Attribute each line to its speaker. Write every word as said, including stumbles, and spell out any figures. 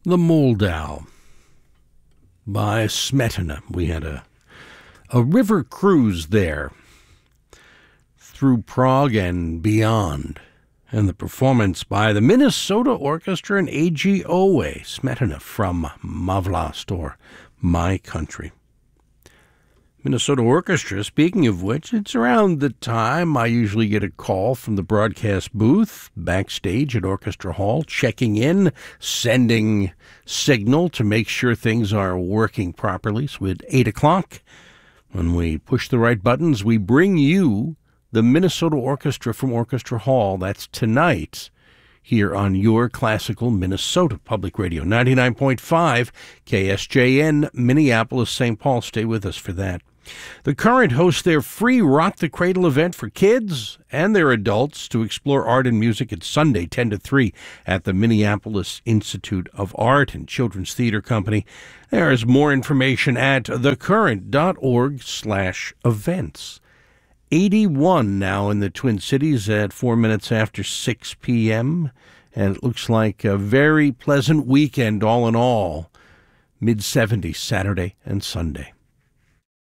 Speaker 1: The Moldau by Smetana. We had a, a river cruise there through Prague and beyond, and the performance by the Minnesota Orchestra and A G O A, Smetana from Mavlast, or My Country. Minnesota Orchestra, speaking of which, it's around the time I usually get a call from the broadcast booth backstage at Orchestra Hall, checking in, sending signal to make sure things are working properly. So at eight o'clock, when we push the right buttons, we bring you the Minnesota Orchestra from Orchestra Hall. That's tonight here on your classical Minnesota Public Radio, ninety-nine point five K S J N, Minneapolis, Saint Paul. Stay with us for that. The Current hosts their free Rock the Cradle event for kids and their adults to explore art and music. It's Sunday, ten to three, at the Minneapolis Institute of Art and Children's Theater Company. There is more information at thecurrent.org slash events. eighty-one now in the Twin Cities at four minutes after six p.m., and it looks like a very pleasant weekend all in all. mid seventies Saturday and Sunday.